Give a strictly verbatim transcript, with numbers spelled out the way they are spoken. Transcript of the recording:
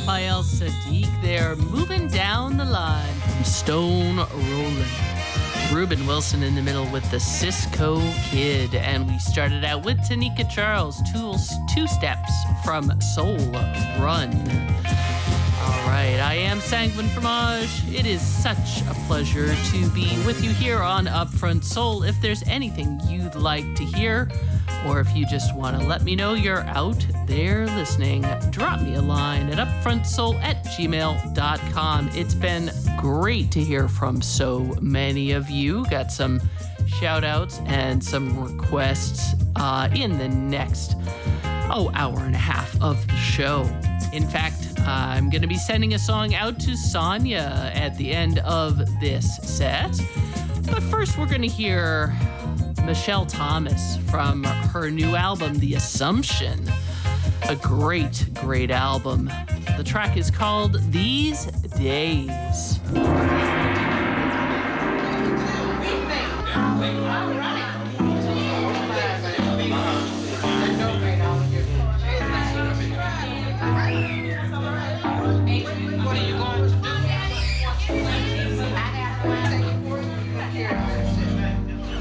Raphael Sadiq there, moving down the line from Stone Rollin'. Ruben Wilson in the middle with the Cisco Kid. And we started out with Tanika Charles, two, two steps from Soul Run. All right, I am Sanguine Fromage. It is such a pleasure to be with you here on Upfront Soul. If there's anything you'd like to hear, or if you just want to let me know you're out there listening, drop me a line at upfrontsoul at gmail dot com. It's been great to hear from so many of you. Got some shout outs and some requests uh, in the next, oh, hour and a half of the show. In fact, I'm going to be sending a song out to Sonia at the end of this set. But first, we're going to hear Michelle Thomas from her new album, The Assumption. A great, great album. The track is called These Days.